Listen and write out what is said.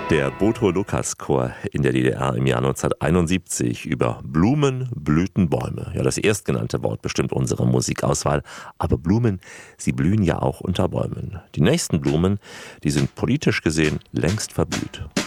Der Botho-Lukas-Chor in der DDR im Jahr 1971 über Blumen, Blüten, Bäume. Ja, das erstgenannte Wort bestimmt unsere Musikauswahl. Aber Blumen, sie blühen ja auch unter Bäumen. Die nächsten Blumen, die sind politisch gesehen längst verblüht.